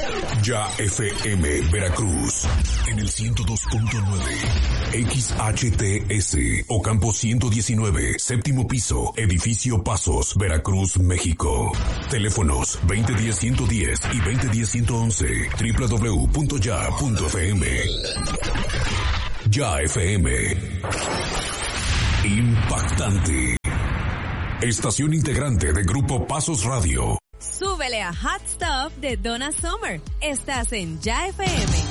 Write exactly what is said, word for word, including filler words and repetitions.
Ya F M Veracruz en el ciento dos punto nueve, X H T S Ocampo ciento diecinueve, séptimo piso, edificio Pasos, Veracruz, México. Teléfonos veinte diez ciento diez y veinte diez ciento once, doble u doble u doble u punto ya punto f m. Ya F M. Impactante. Estación integrante de Grupo Pasos Radio. Súbele a Hot Stuff de Donna Summer. Estás en Ya F M.